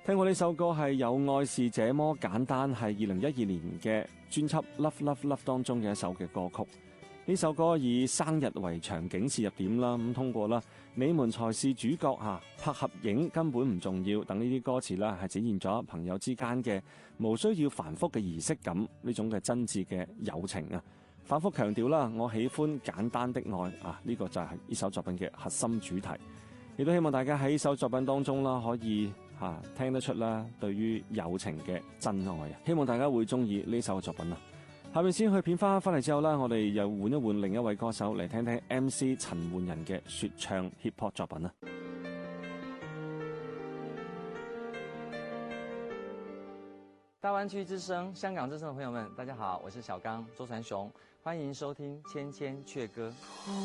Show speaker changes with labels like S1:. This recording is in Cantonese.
S1: 聽過呢首歌係有愛是這麼簡單，係2012年嘅專輯《Love Love Love》當中嘅一首嘅歌曲。呢首歌以生日為場景切入點啦，咁通過啦，你們才是主角嚇，拍合影根本唔重要，等呢啲歌詞啦係展現咗朋友之間嘅無需要繁複嘅儀式感，呢種嘅真摯嘅友情啊！反覆強調啦，我喜歡簡單的愛啊！呢個就係呢首作品嘅核心主題。亦都希望大家喺呢首作品當中啦，可以聽得出啦，對於友情嘅真愛啊！希望大家會中意呢首作品啊！下面先去片花翻嚟之後啦，我哋又換一換另一位歌手嚟聽聽 MC 陳奐仁嘅說唱 hip hop 作品啊！
S2: 大灣區之聲、香港之聲的朋友們，大家好，我是小剛周傳雄，歡迎收聽《千千闕歌》。